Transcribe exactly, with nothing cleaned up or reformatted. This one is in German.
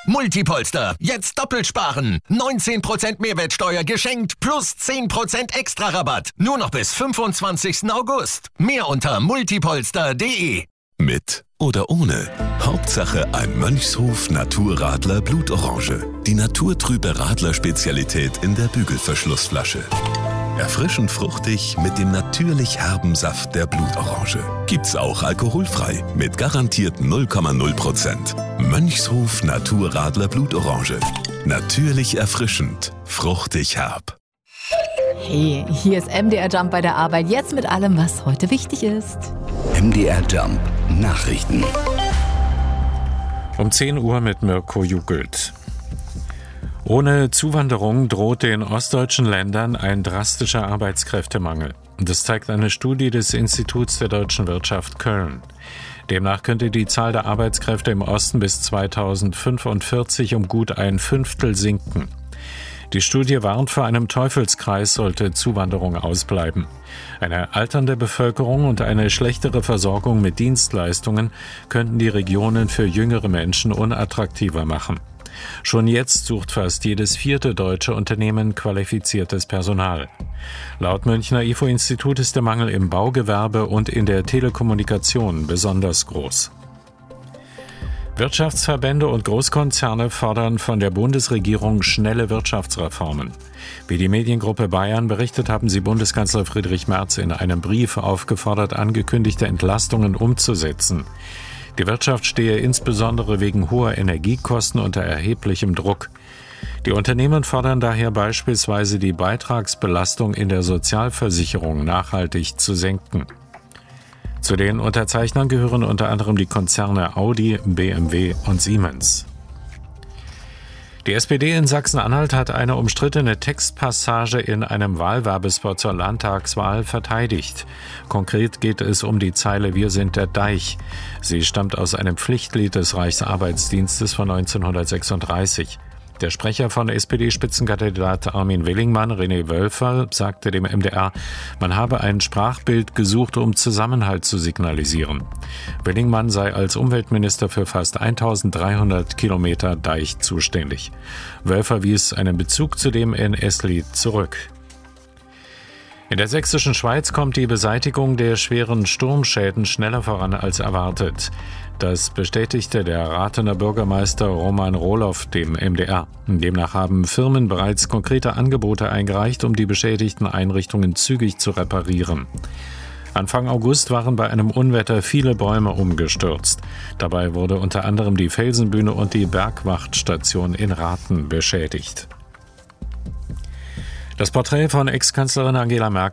Multipolster, jetzt doppelt sparen. neunzehn Prozent Mehrwertsteuer geschenkt plus zehn Prozent extra Rabatt. Nur noch bis fünfundzwanzigsten August. Mehr unter multipolster punkt de. Mit oder ohne. Hauptsache ein Mönchshof Naturradler Blutorange. Die naturtrübe Radler-Spezialität in der Bügelverschlussflasche. Erfrischend fruchtig mit dem natürlich herben Saft der Blutorange. Gibt's auch alkoholfrei mit garantiert null Komma null Prozent. Mönchshof Naturradler Blutorange. Natürlich erfrischend, fruchtig herb. Hey, hier ist M D R Jump bei der Arbeit. Jetzt mit allem, was heute wichtig ist. M D R Jump Nachrichten. Um zehn Uhr mit Mirko Jugelt. Ohne Zuwanderung droht den ostdeutschen Ländern ein drastischer Arbeitskräftemangel. Das zeigt eine Studie des Instituts der deutschen Wirtschaft Köln. Demnach könnte die Zahl der Arbeitskräfte im Osten bis zweitausendfünfundvierzig um gut ein Fünftel sinken. Die Studie warnt vor einem Teufelskreis, sollte Zuwanderung ausbleiben. Eine alternde Bevölkerung und eine schlechtere Versorgung mit Dienstleistungen könnten die Regionen für jüngere Menschen unattraktiver machen. Schon jetzt sucht fast jedes vierte deutsche Unternehmen qualifiziertes Personal. Laut Münchner I F O-Institut ist der Mangel im Baugewerbe und in der Telekommunikation besonders groß. Wirtschaftsverbände und Großkonzerne fordern von der Bundesregierung schnelle Wirtschaftsreformen. Wie die Mediengruppe Bayern berichtet, haben sie Bundeskanzler Friedrich Merz in einem Brief aufgefordert, angekündigte Entlastungen umzusetzen. Die Wirtschaft stehe insbesondere wegen hoher Energiekosten unter erheblichem Druck. Die Unternehmen fordern daher beispielsweise, die Beitragsbelastung in der Sozialversicherung nachhaltig zu senken. Zu den Unterzeichnern gehören unter anderem die Konzerne Audi, B M W und Siemens. Die S P D in Sachsen-Anhalt hat eine umstrittene Textpassage in einem Wahlwerbespot zur Landtagswahl verteidigt. Konkret geht es um die Zeile „Wir sind der Deich". Sie stammt aus einem Pflichtlied des Reichsarbeitsdienstes von neunzehnhundertsechsunddreißig. Der Sprecher von S P D-Spitzenkandidat Armin Willingmann, René Wölferl, sagte dem M D R, man habe ein Sprachbild gesucht, um Zusammenhalt zu signalisieren. Willingmann sei als Umweltminister für fast eintausenddreihundert Kilometer Deich zuständig. Wölferl wies einen Bezug zu dem N S-Lied zurück. In der sächsischen Schweiz kommt die Beseitigung der schweren Sturmschäden schneller voran als erwartet. Das bestätigte der Rathener Bürgermeister Roman Rohloff dem M D R. Demnach haben Firmen bereits konkrete Angebote eingereicht, um die beschädigten Einrichtungen zügig zu reparieren. Anfang August waren bei einem Unwetter viele Bäume umgestürzt. Dabei wurde unter anderem die Felsenbühne und die Bergwachtstation in Rathen beschädigt. Das Porträt von Ex-Kanzlerin Angela Merkel